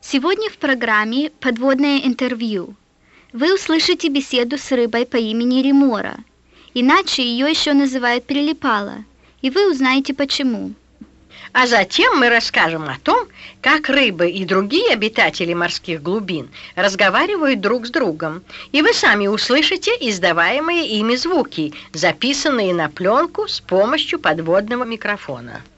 Сегодня в программе «Подводное интервью» вы услышите беседу с рыбой по имени Ремора, иначе ее еще называют прилипала, и вы узнаете почему. А затем мы расскажем о том, как рыбы и другие обитатели морских глубин разговаривают друг с другом, и вы сами услышите издаваемые ими звуки, записанные на пленку с помощью подводного микрофона.